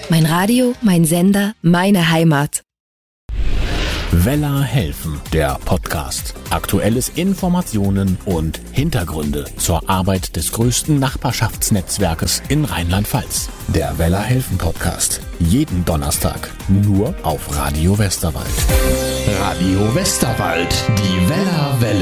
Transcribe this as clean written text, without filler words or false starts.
Mein Radio, mein Sender, meine Heimat. Wella helfen, der Podcast. Aktuelles Informationen und Hintergründe zur Arbeit des größten Nachbarschaftsnetzwerkes in Rheinland-Pfalz. Der Wella helfen Podcast. Jeden Donnerstag. Nur auf Radio Westerwald. Radio Westerwald. Die Wella Welle.